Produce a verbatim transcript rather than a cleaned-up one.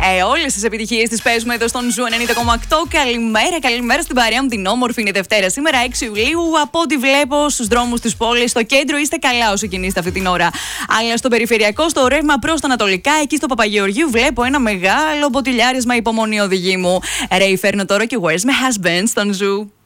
Ε, όλες τις επιτυχίες τις παίζουμε εδώ στον Ζου ενενήντα κόμμα οκτώ. Καλημέρα, καλημέρα στην παρέα μου την όμορφη. Είναι Δευτέρα σήμερα, έξι Ιουλίου. Από ό,τι βλέπω στους δρόμους της πόλης, στο κέντρο είστε καλά όσο κινείστε αυτή την ώρα. Αλλά στο περιφερειακό, στο ρεύμα προς τα ανατολικά, εκεί στο Παπαγεωργίου, βλέπω ένα μεγάλο μποτιλιάρισμα. Υπομονή, οδηγή μου. Ρέι, φέρνω τώρα και Where's My Husband στον Ζου.